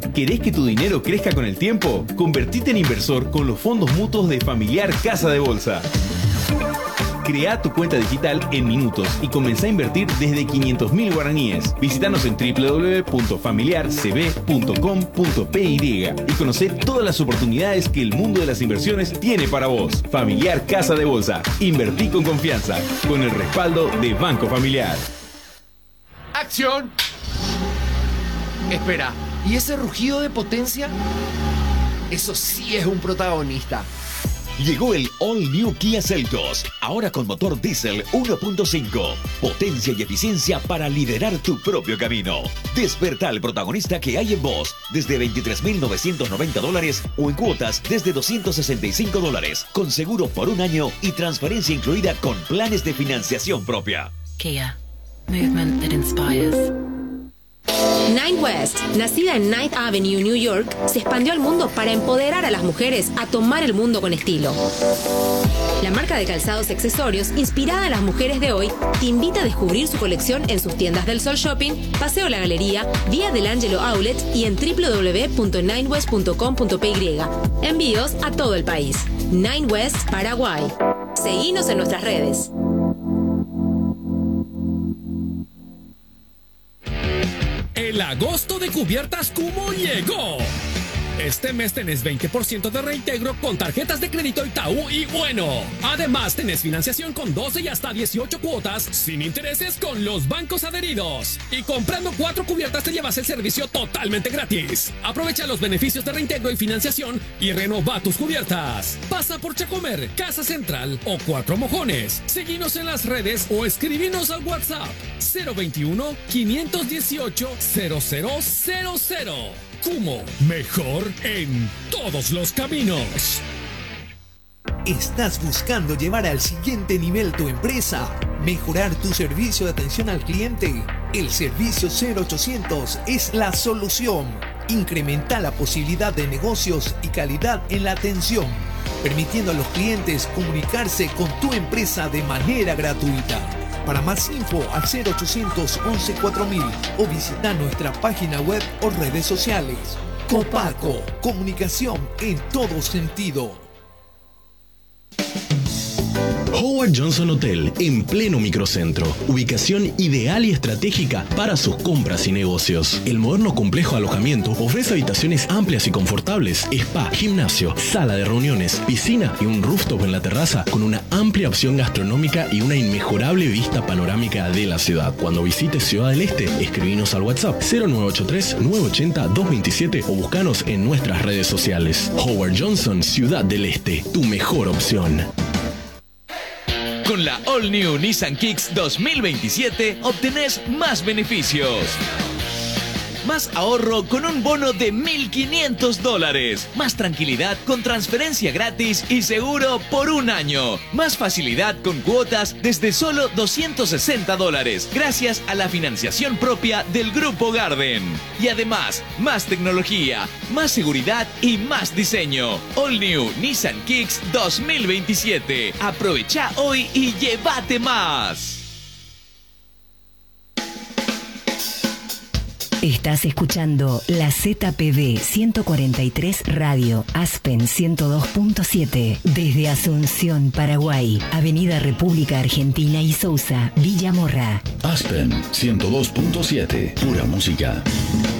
¿Querés que tu dinero crezca con el tiempo? Convertite en inversor con los fondos mutuos de Familiar Casa de Bolsa. Crea tu cuenta digital en minutos y comenzá a invertir desde 500.000 guaraníes. Visítanos en www.familiarcb.com.py y conocé todas las oportunidades que el mundo de las inversiones tiene para vos. Familiar Casa de Bolsa. Invertí con confianza, con el respaldo de Banco Familiar. ¡Acción! Espera, ¿y ese rugido de potencia? Eso sí es un protagonista. Llegó el All New Kia Seltos, ahora con motor diésel 1.5. Potencia y eficiencia para liderar tu propio camino. Despertá al protagonista que hay en vos desde $23.990 o en cuotas desde $265, con seguro por un año y transferencia incluida con planes de financiación propia. Kia. Movement that inspires. Nine West, nacida en Ninth Avenue, New York, se expandió al mundo para empoderar a las mujeres a tomar el mundo con estilo. La marca de calzados y accesorios, inspirada en las mujeres de hoy, te invita a descubrir su colección en sus tiendas del Sol Shopping, Paseo La Galería, Vía del Ángelo Outlet y en www.ninewest.com.py. Envíos a todo el país. Nine West, Paraguay. Seguinos en nuestras redes. El agosto de Cubiertas Kumo llegó. Este mes tenés 20% de reintegro con tarjetas de crédito Itaú y Bueno. Además, tenés financiación con 12 y hasta 18 cuotas sin intereses con los bancos adheridos. Y comprando 4 cubiertas te llevas el servicio totalmente gratis. Aprovecha los beneficios de reintegro y financiación y renova tus cubiertas. Pasa por Chacomer, Casa Central o Cuatro Mojones. Seguinos en las redes o escribinos al WhatsApp 021-518-0000. Kumo, mejor en todos los caminos. ¿Estás buscando llevar al siguiente nivel tu empresa? ¿Mejorar tu servicio de atención al cliente? El servicio 0800 es la solución. Incrementa la posibilidad de negocios y calidad en la atención, permitiendo a los clientes comunicarse con tu empresa de manera gratuita. Para más info al 0800 11 4000 o visita nuestra página web o redes sociales. Copaco, comunicación en todo sentido. Howard Johnson Hotel, en pleno microcentro. Ubicación ideal y estratégica para sus compras y negocios. El moderno complejo de alojamiento ofrece habitaciones amplias y confortables, spa, gimnasio, sala de reuniones, piscina y un rooftop en la terraza con una amplia opción gastronómica y una inmejorable vista panorámica de la ciudad. Cuando visites Ciudad del Este, escribinos al WhatsApp 0983-980-227 o buscanos en nuestras redes sociales. Howard Johnson, Ciudad del Este, tu mejor opción. Con la All New Nissan Kicks 2027 obtenés más beneficios. Más ahorro con un bono de $1.500. Más tranquilidad con transferencia gratis y seguro por un año. Más facilidad con cuotas desde solo $260. Gracias a la financiación propia del Grupo Garden. Y además, más tecnología, más seguridad y más diseño. All New Nissan Kicks 2027. Aprovecha hoy y llévate más. Estás escuchando la ZPB 143 Radio, Aspen 102.7, desde Asunción, Paraguay, Avenida República Argentina y Sousa, Villa Morra. Aspen 102.7, pura música.